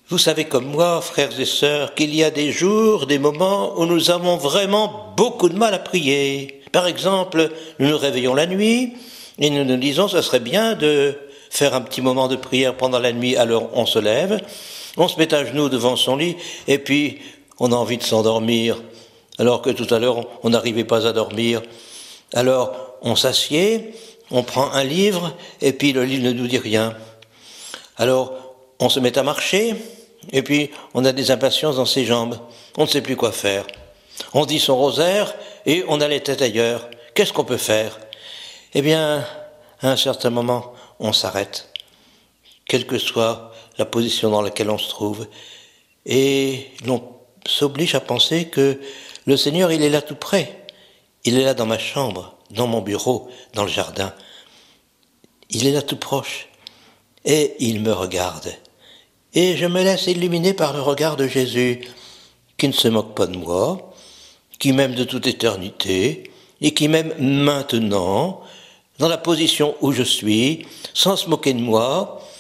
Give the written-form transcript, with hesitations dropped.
Vous savez comme moi, frères et sœurs, qu'il y a des jours, des moments où nous avons vraiment beaucoup de mal à prier. Par exemple, nous nous réveillons la nuit et nous nous disons ça serait bien de faire un petit moment de prière pendant la nuit, alors on se lève, on se met à genoux devant son lit et puis on a envie de s'endormir, alors que tout à l'heure on n'arrivait pas à dormir. Alors on s'assied, on prend un livre et puis le livre ne nous dit rien. Alors on se met à marcher et puis on a des impatiences dans ses jambes, on ne sait plus quoi faire. On dit son rosaire et on a les têtes ailleurs. Qu'est-ce qu'on peut faire ? Eh bien, à un certain moment, on s'arrête, quelle que soit la position dans laquelle on se trouve, et l'on s'oblige à penser que le Seigneur, il est là tout près. Il est là dans ma chambre, dans mon bureau, dans le jardin. Il est là tout proche, et il me regarde. Et je me laisse illuminer par le regard de Jésus, qui ne se moque pas de moi, qui m'aime de toute éternité, et qui m'aime maintenant, dans la position où je suis, sans se moquer de moi,